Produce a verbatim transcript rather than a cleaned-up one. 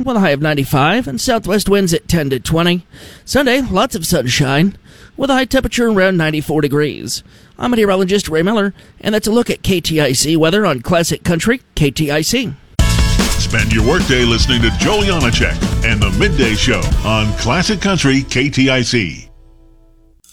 with a high of ninety-five, and southwest winds at ten to twenty. Sunday, lots of sunshine with a high temperature around ninety-four degrees. I'm meteorologist Ray Miller, and that's a look at K T I C weather on Classic Country K T I C. Spend your workday listening to Joel Yanacek and the Midday Show on Classic Country K T I C.